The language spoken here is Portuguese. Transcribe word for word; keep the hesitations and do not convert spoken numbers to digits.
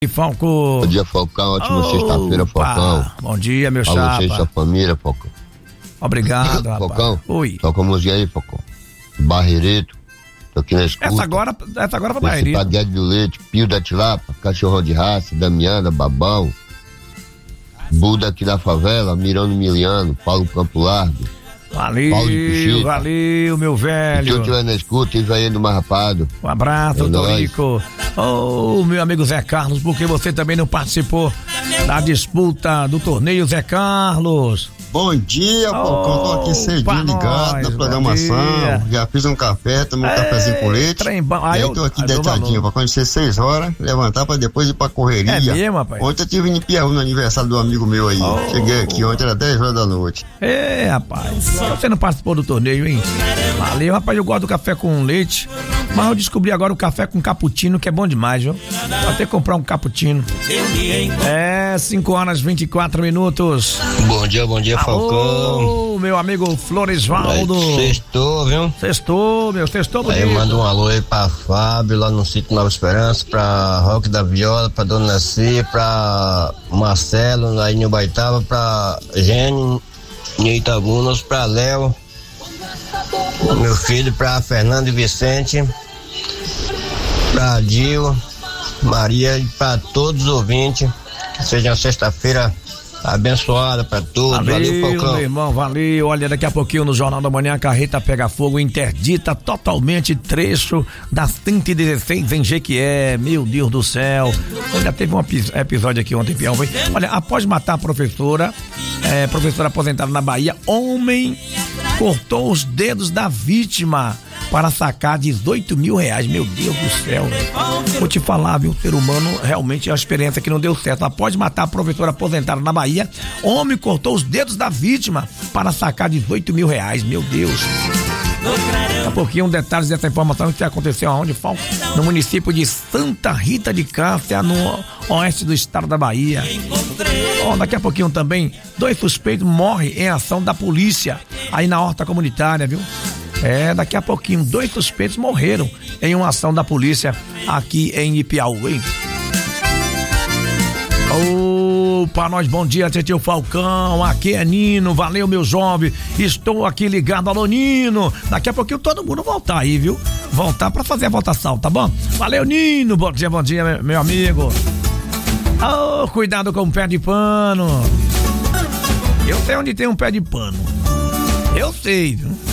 Falcão. Bom dia, Falcão. Ótima Opa. sexta-feira, Falcão. Bom dia, meu Pra chapa. você e sua família, Falcão. Obrigado, rapaz. Falcão. Oi. Toca a música aí, Falcão. Barreirito. Tô aqui na escuta. Essa agora, essa agora pra Barreirito. Paguete do leite, Pio da Tilapa, Cachorrão de Raça, Damiana, Babão. Buda aqui da favela, Mirando Miliano, Paulo Campo Largo. Valeu, valeu, meu velho. Se eu estiver na escuta, e vai indo mais rapado. Um abraço, é Torico. Ô, oh, meu amigo Zé Carlos, porque você também não participou da disputa do torneio, Zé Carlos? Bom dia, Falcão. Oh, tô aqui cedinho ligado nós, na programação. Já fiz um café, tomei um cafezinho com leite. Trem bom. Ah, e aí eu tô aqui deitadinho pra quando ser seis horas, levantar pra depois ir pra correria. É mesmo, rapaz? Ontem eu tive em Piauí no aniversário do amigo meu aí. Oh. Cheguei aqui ontem, era dez horas da noite. É, rapaz. Você não participou do torneio, hein? Valeu, rapaz. Eu gosto do café com leite. Mas eu descobri agora o café com cappuccino, que é bom demais, viu? Vou até comprar um cappuccino. É, cinco horas e vinte e quatro minutos. Bom dia, bom dia, Falcão. Ô, meu amigo Floresvaldo. Sextou, viu? Sextou, meu, sextou bonito. Aí manda um alô aí pra Fábio, lá no sítio Nova Esperança, pra Roque da Viola, pra Dona Cia, pra Marcelo, aí no Baitava, pra Gênio, em Itabunas, pra Léo, meu filho, pra Fernando e Vicente, pra Dil, Maria e pra todos os ouvintes. Que seja uma sexta-feira abençoada pra todos. Valeu, valeu, Falcão. Meu irmão, valeu. Olha, daqui a pouquinho no Jornal da Manhã a carreta pega fogo, interdita totalmente trecho da cento e dezesseis em Jequié. Meu Deus do céu. Olha, teve um episódio aqui ontem, Piauí. Olha, após matar a professora, é, professora aposentada na Bahia, homem cortou os dedos da vítima para sacar dezoito mil reais. Meu Deus do céu, véio. Vou te falar, viu? O ser humano realmente é uma experiência que não deu certo. Após matar a professora aposentada na Bahia, homem cortou os dedos da vítima para sacar dezoito mil reais. Meu Deus. Daqui a pouquinho, um detalhe dessa informação que aconteceu aonde? No município de Santa Rita de Cássia, no oeste do estado da Bahia. Oh, daqui a pouquinho também, dois suspeitos morrem em ação da polícia aí na horta comunitária, viu? É, daqui a pouquinho, dois suspeitos morreram em uma ação da polícia aqui em Ipiauí. Opa, nós, bom dia, Tio Falcão, aqui é Nino, valeu, meu jovem, estou aqui ligado, alô, Nino. Daqui a pouquinho todo mundo voltar aí, viu? Voltar pra fazer a votação, tá bom? Valeu, Nino, bom dia, bom dia, meu, meu amigo. Oh, cuidado com o pé de pano. Eu sei onde tem um pé de pano. Eu sei, viu?